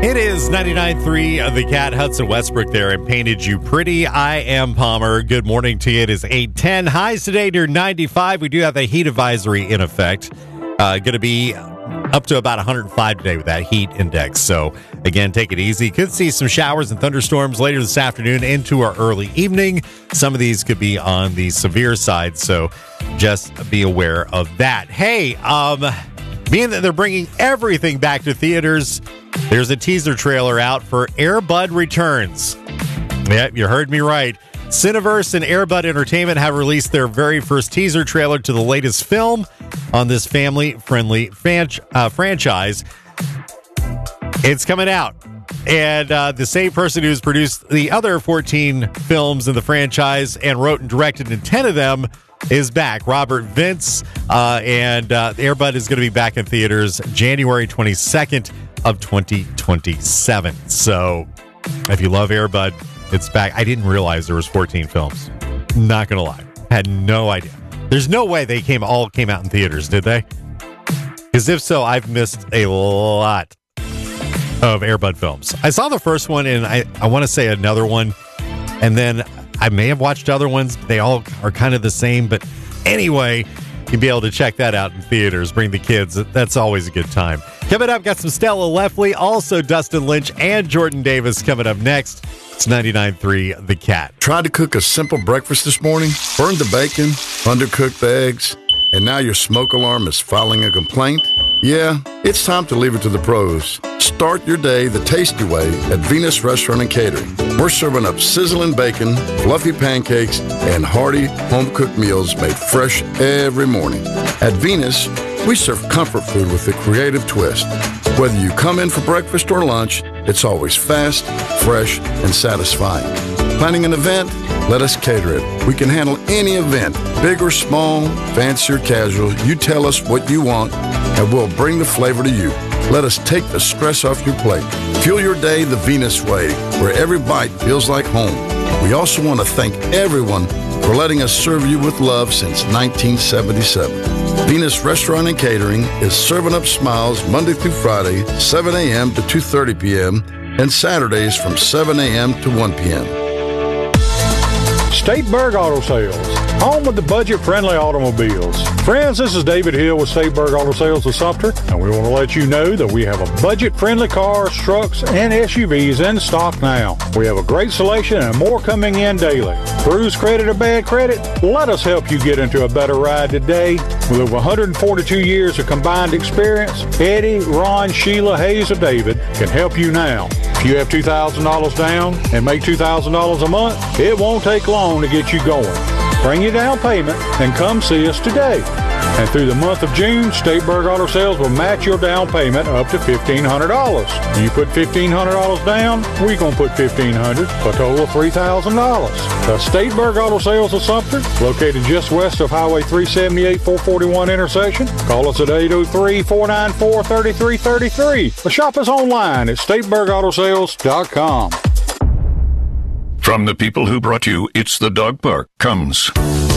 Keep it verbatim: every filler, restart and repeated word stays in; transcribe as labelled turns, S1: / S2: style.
S1: It is ninety-nine point three of the Cat, Hudson Westbrook there, and Painted You Pretty. I am Palmer. Good morning to you. It is eight ten. Highs today near ninety-five. We do have a heat advisory in effect. Uh, going to be up to about one hundred five today with that heat index. So, again, take it easy. Could see some showers and thunderstorms later this afternoon into our early evening. Some of these could be on the severe side, so just be aware of that. Hey, um, being that they're bringing everything back to theaters, there's a teaser trailer out for Air Bud Returns. Yep, you heard me right. Cineverse and Air Bud Entertainment have released their very first teaser trailer to the latest film on this family-friendly fan- uh, franchise. It's coming out. And uh, the same person who's produced the other fourteen films in the franchise and wrote and directed in ten of them is back. Robert Vince, uh, and uh, Air Bud is going to be back in theaters January twenty-second of twenty twenty-seven. So if you love Air Bud, it's back. I didn't realize there was fourteen films. Not gonna lie, had no idea. There's no way they came all came out in theaters, did they? Because if so, I've missed a lot of Air Bud films. I saw the first one, and I, I want to say another one, and then I may have watched other ones. They all are kind of the same, but anyway, you'll be able to check that out in theaters. Bring the kids. That's always a good time. Coming up, got some Stella Leffley, also Dustin Lynch and Jordan Davis coming up next. It's ninety-nine point three The Cat.
S2: Tried to cook a simple breakfast this morning, burned the bacon, undercooked the eggs, and now your smoke alarm is filing a complaint? Yeah, it's time to leave it to the pros. Start your day the tasty way at Venus Restaurant and Catering. We're serving up sizzling bacon, fluffy pancakes, and hearty home-cooked meals made fresh every morning. At Venus, we serve comfort food with a creative twist. Whether you come in for breakfast or lunch, it's always fast, fresh, and satisfying. Planning an event? Let us cater it. We can handle any event, big or small, fancy or casual. You tell us what you want, and we'll bring the flavor to you. Let us take the stress off your plate. Fuel your day the Venus way, where every bite feels like home. We also want to thank everyone for letting us serve you with love since nineteen seventy-seven. Venus Restaurant and Catering is serving up smiles Monday through Friday, seven a.m. to two thirty p.m., and Saturdays from seven a.m. to one p.m.
S3: Stateburg Auto Sales, home of the budget-friendly automobiles. Friends, this is David Hill with Stateburg Auto Sales of Sumter, and we want to let you know that we have a budget-friendly cars, trucks, and S U Vs in stock now. We have a great selection and more coming in daily. Cruise credit or bad credit? Let us help you get into a better ride today. With over one hundred forty-two years of combined experience, Eddie, Ron, Sheila, Hayes, or David can help you now. If you have two thousand dollars down and make two thousand dollars a month, it won't take long to get you going. Bring your down payment and come see us today. And through the month of June, Stateburg Auto Sales will match your down payment up to fifteen hundred dollars. You put fifteen hundred dollars down, we're going to put fifteen hundred dollars, for a total of three thousand dollars. The Stateburg Auto Sales of Sumter, located just west of Highway three seventy-eight four forty-one intersection. Call us at eight oh three, four nine four, three three three three. Or shop us online at stateburg auto sales dot com.
S4: From the people who brought you It's the Dog Park comes